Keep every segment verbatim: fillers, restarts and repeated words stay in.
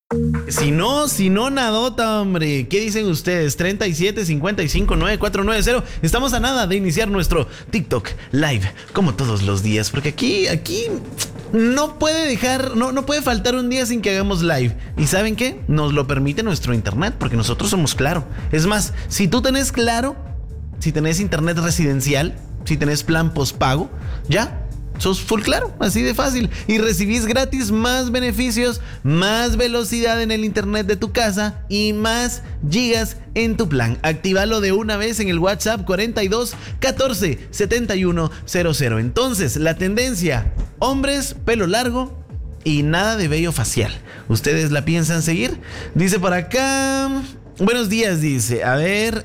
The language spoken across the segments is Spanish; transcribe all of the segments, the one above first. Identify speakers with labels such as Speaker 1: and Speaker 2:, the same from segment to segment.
Speaker 1: Si no, si no, nadota, hombre. ¿Qué dicen ustedes? treinta y siete, cincuenta y cinco, noventa y cuatro noventa. Estamos a nada de iniciar nuestro TikTok Live, como todos los días, porque aquí, aquí no puede dejar, no, no puede faltar un día sin que hagamos live. ¿Y saben qué? Nos lo permite nuestro internet, porque nosotros somos Claro. Es más, si tú tenés Claro, si tenés internet residencial, si tenés plan postpago, ya sos full Claro, así de fácil. Y recibís gratis más beneficios, más velocidad en el internet de tu casa y más gigas en tu plan. Actívalo de una vez en el WhatsApp cuarenta y dos, catorce, setenta y uno, cero cero. Entonces, la tendencia: hombres, pelo largo y nada de vello facial. ¿Ustedes la piensan seguir? Dice por acá... Buenos días, dice. A ver,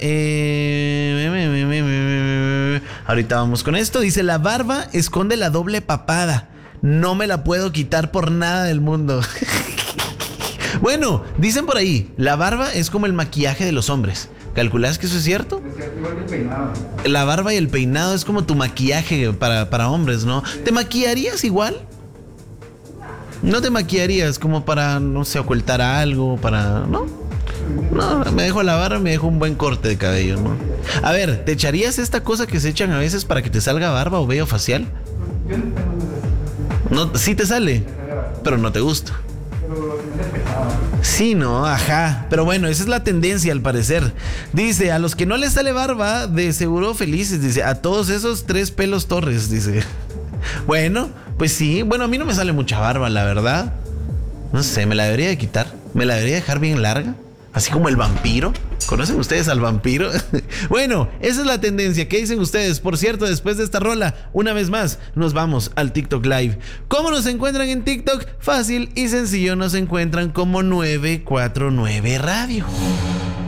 Speaker 1: eh, ahorita vamos con esto. Dice: la barba esconde la doble papada. No me la puedo quitar por nada del mundo. Bueno, dicen por ahí, la barba es como el maquillaje de los hombres. ¿Calculás que eso es cierto?
Speaker 2: Es igual que el peinado.
Speaker 1: La barba y el peinado es como tu maquillaje para, para hombres, ¿no? ¿Te maquillarías igual? ¿No te maquillarías como para, no sé, ocultar algo, para... ¿no? No, me dejo la barba, me dejo un buen corte de cabello, ¿no? A ver, ¿te echarías esta cosa que se echan a veces para que te salga barba o vello facial?
Speaker 2: Yo no tengo nada.
Speaker 1: No, sí te sale, pero no te gusta.
Speaker 2: Pero es pesado.
Speaker 1: Sí, no, ajá. Pero bueno, esa es la tendencia al parecer. Dice: a los que no les sale barba, de seguro felices. Dice: a todos esos tres pelos Torres, dice. Bueno, pues sí. Bueno, a mí no me sale mucha barba, la verdad. No sé, me la debería de quitar. Me la debería dejar bien larga. Así como el vampiro. ¿Conocen ustedes al vampiro? Bueno, esa es la tendencia. ¿Qué dicen ustedes? Por cierto, después de esta rola, una vez más, nos vamos al TikTok Live. ¿Cómo nos encuentran en TikTok? Fácil y sencillo, nos encuentran como nueve cuatro nueve Radio.